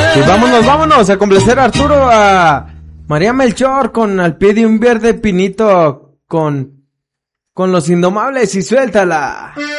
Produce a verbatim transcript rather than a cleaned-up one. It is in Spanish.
Y vámonos, vámonos a complacer a Arturo, a María Melchor con Al pie de un verde pinito con, con Los Indomables y suéltala.